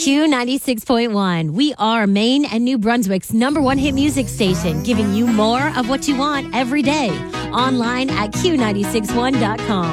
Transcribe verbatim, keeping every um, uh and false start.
Q ninety-six point one. We are Maine and New Brunswick's number one hit music station, giving you more of what you want every day. Online at Q nine six one dot com.